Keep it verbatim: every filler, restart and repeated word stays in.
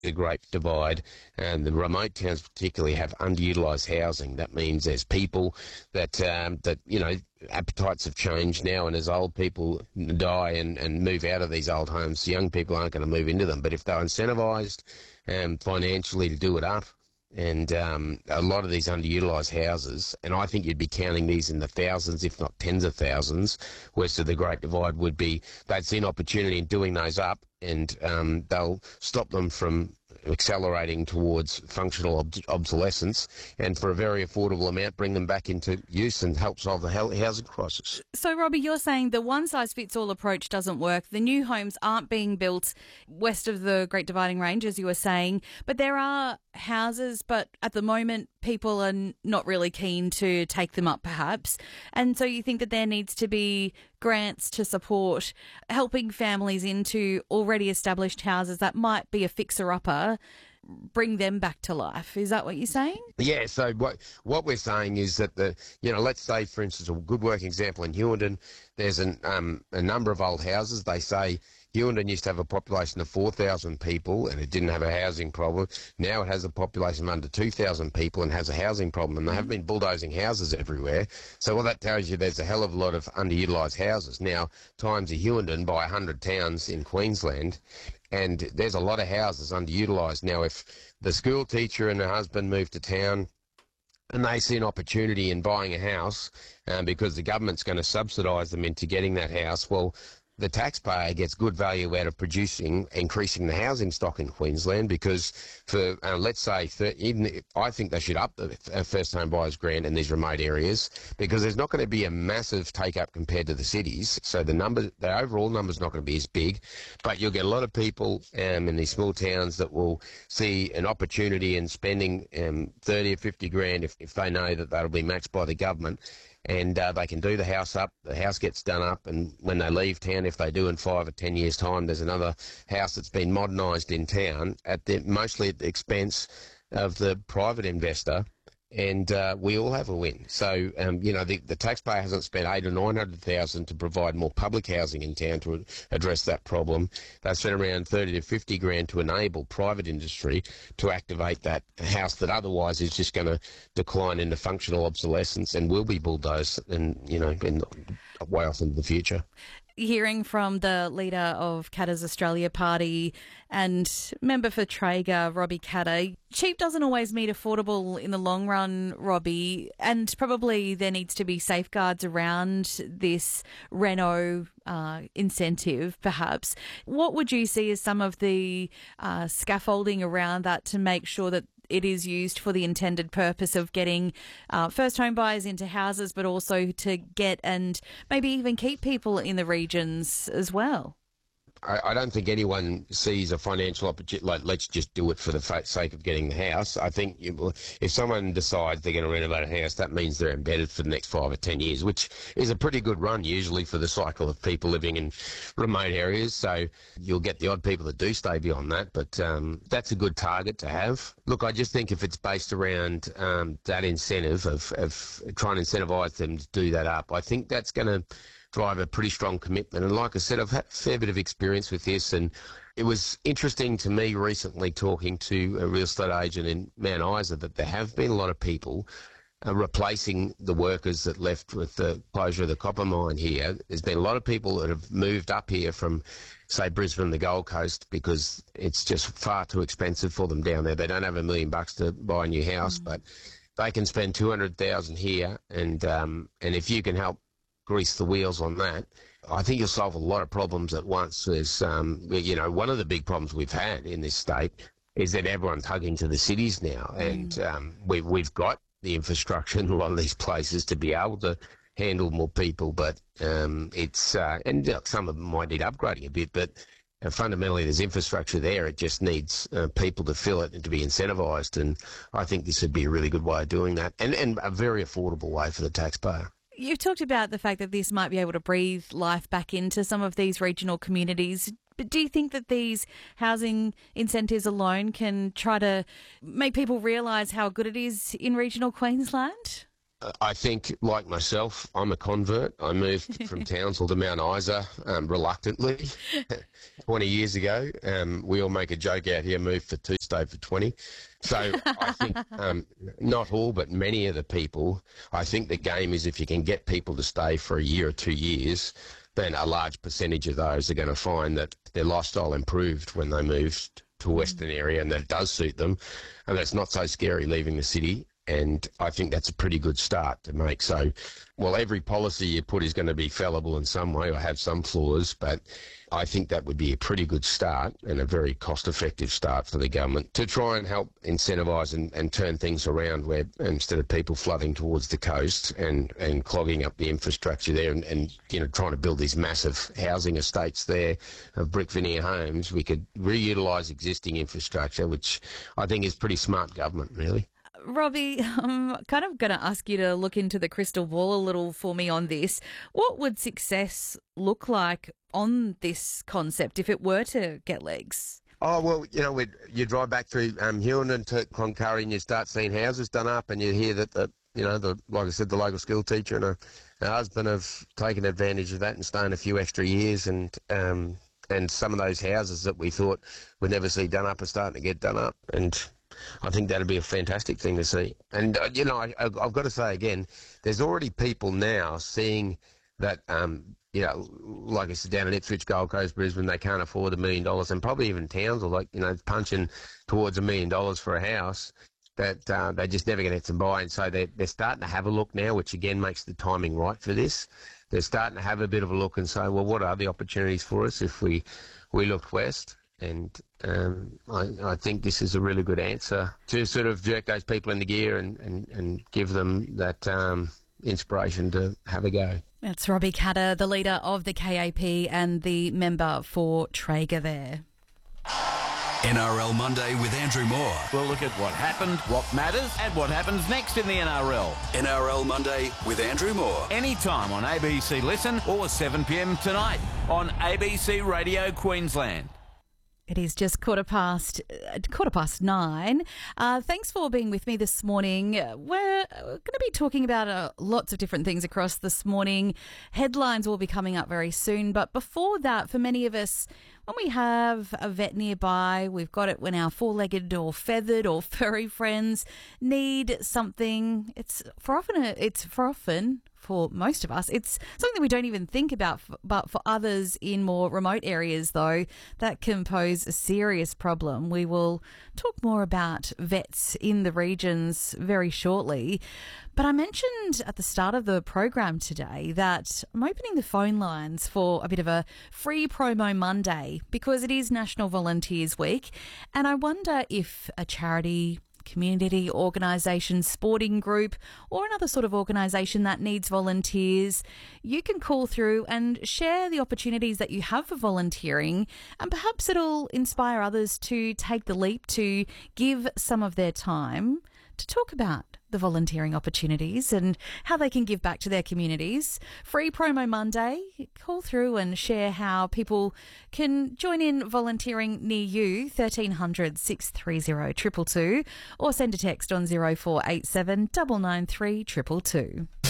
the Great Divide, and the remote towns particularly have underutilised housing. That means there's people that, um, that you know, appetites have changed now, and as old people die and, and move out of these old homes, young people aren't going to move into them. But if they're incentivised um, financially to do it up, and um, a lot of these underutilised houses, and I think you'd be counting these in the thousands, if not tens of thousands, west of the Great Divide would be, they'd see an opportunity in doing those up, and um, they'll stop them from accelerating towards functional ob- obsolescence, and for a very affordable amount bring them back into use and help solve the housing crisis. So, Robbie, you're saying the one-size-fits-all approach doesn't work. The new homes aren't being built west of the Great Dividing Range, as you were saying, but there are houses, but at the moment people are not really keen to take them up, perhaps. And so you think that there needs to be grants to support helping families into already established houses that might be a fixer-upper, bring them back to life. Is that what you're saying? Yeah, so what what we're saying is that, the you know, let's say, for instance, a good working example in Hughenden, there's an, um, a number of old houses. They say Hughenden used to have a population of four thousand people and it didn't have a housing problem. Now it has a population of under two thousand people and has a housing problem, and they have been bulldozing houses everywhere. So what that tells you, there's a hell of a lot of underutilised houses. Now, times a Hughenden by one hundred towns in Queensland, and there's a lot of houses underutilised. Now, if the school teacher and her husband move to town and they see an opportunity in buying a house um, because the government's going to subsidise them into getting that house, well, the taxpayer gets good value out of producing, increasing the housing stock in Queensland, because for, uh, let's say, thir- even I think they should up the first home buyers grant in these remote areas, because there's not going to be a massive take-up compared to the cities. So the number, the overall number's not going to be as big, but you'll get a lot of people um, in these small towns that will see an opportunity in spending um, thirty or fifty grand if, if they know that that'll be matched by the government. And uh, they can do the house up, the house gets done up, and when they leave town, if they do in five or ten years' time, there's another house that's been modernised in town, at the, mostly at the expense of the private investor, and uh, we all have a win. So, um, you know, the, the taxpayer hasn't spent eight or nine hundred thousand to provide more public housing in town to address that problem. They spent around thirty to fifty grand to enable private industry to activate that house that otherwise is just going to decline into functional obsolescence and will be bulldozed, and you know, in way off into the future. Hearing from the leader of Katter's Australia Party and member for Traeger, Robbie Katter, cheap doesn't always mean affordable in the long run, Robbie, and probably there needs to be safeguards around this reno uh, incentive, perhaps. What would you see as some of the uh, scaffolding around that to make sure that it is used for the intended purpose of getting uh, first home buyers into houses, but also to get and maybe even keep people in the regions as well? I, I don't think anyone sees a financial opportunity, like, let's just do it for the fa- sake of getting the house. I think you, if someone decides they're going to renovate a house, that means they're embedded for the next five or ten years, which is a pretty good run usually for the cycle of people living in remote areas. So you'll get the odd people that do stay beyond that, but um, that's a good target to have. Look, I just think if it's based around um, that incentive of, of trying to incentivise them to do that up, I think that's going to drive a pretty strong commitment. And like I said, I've had a fair bit of experience with this, and it was interesting to me recently talking to a real estate agent in Mount Isa that there have been a lot of people uh, replacing the workers that left with the closure of the copper mine here. There's been a lot of people that have moved up here from, say, Brisbane and the Gold Coast, because it's just far too expensive for them down there. They don't have a million bucks to buy a new house, mm. but they can spend two hundred thousand dollars here, and um, and if you can help grease the wheels on that, I think you'll solve a lot of problems at once. There's, um, you know, one of the big problems we've had in this state is that everyone's hugging to the cities now, mm. and um, we've we've got the infrastructure in a lot of these places to be able to handle more people, but um, it's uh, and uh, some of them might need upgrading a bit, but uh, fundamentally there's infrastructure there. It just needs uh, people to fill it and to be incentivised, and I think this would be a really good way of doing that, and, and a very affordable way for the taxpayer. You've talked about the fact that this might be able to breathe life back into some of these regional communities. But do you think that these housing incentives alone can try to make people realise how good it is in regional Queensland? I think, like myself, I'm a convert. I moved from Townsville to Mount Isa um, reluctantly twenty years ago. Um, we all make a joke out here, move for two, stay for twenty. So I think um, not all, but many of the people, I think the game is if you can get people to stay for a year or two years, then a large percentage of those are going to find that their lifestyle improved when they moved to a Western area and that does suit them. And that's not so scary leaving the city. And I think that's a pretty good start to make. So, well, every policy you put is going to be fallible in some way or have some flaws, but I think that would be a pretty good start and a very cost-effective start for the government to try and help incentivise and, and turn things around where instead of people flooding towards the coast and, and clogging up the infrastructure there and, and, you know, trying to build these massive housing estates there of brick veneer homes, we could reutilise existing infrastructure, which I think is pretty smart government, really. Robbie, I'm kind of going to ask you to look into the crystal ball a little for me on this. What would success look like on this concept if it were to get legs? Oh, well, you know, you drive back through um, Hughenden to Cloncurry and you start seeing houses done up and you hear that, the, you know, the like I said, the local school teacher and her, her husband have taken advantage of that and staying a few extra years and um, and some of those houses that we thought we'd never see done up are starting to get done up, and I think that'd be a fantastic thing to see. And, uh, you know, I, I've got to say again, there's already people now seeing that, um, you know, like I said, down in Ipswich, Gold Coast, Brisbane, they can't afford a million dollars, and probably even Townsville, like, you know, punching towards a million dollars for a house that uh, they're just never going to get to buy. And so they're, they're starting to have a look now, which again makes the timing right for this. They're starting to have a bit of a look and say, well, what are the opportunities for us if we, we look west? And um, I, I think this is a really good answer to sort of jerk those people into gear and, and, and give them that um, inspiration to have a go. That's Robbie Katter, the leader of the K A P and the member for Traeger there. N R L Monday with Andrew Moore. We'll look at what happened, what matters, and what happens next in the N R L. N R L Monday with Andrew Moore. Anytime on A B C Listen or seven p m tonight on A B C Radio Queensland. It is just quarter past uh, quarter past nine. Uh, thanks for being with me this morning. Uh, We're going to be talking about uh, lots of different things across this morning. Headlines will be coming up very soon. But before that, for many of us, when we have a vet nearby, we've got it when our four-legged or feathered or furry friends need something. It's for often. A, it's for often. For most of us, it's something that we don't even think about, but for others in more remote areas, though, that can pose a serious problem. We will talk more about vets in the regions very shortly. But I mentioned at the start of the program today that I'm opening the phone lines for a bit of a free promo Monday because it is National Volunteers Week, and I wonder if a charity, community organisation, sporting group or another sort of organisation that needs volunteers, you can call through and share the opportunities that you have for volunteering, and perhaps it'll inspire others to take the leap to give some of their time to talk about the volunteering opportunities and how they can give back to their communities. Free Promo Monday. Call through and share how people can join in volunteering near you, thirteen hundred, six three zero, two two two, or send a text on zero four eight seven, nine nine three, two two two.